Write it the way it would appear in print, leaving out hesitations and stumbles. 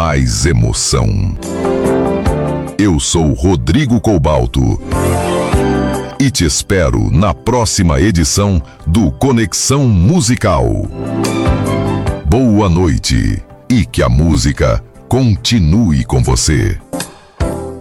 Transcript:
mais emoção. Eu sou Rodrigo Cobalto e te espero na próxima edição do Conexão Musical. Boa noite e que a música continue com você.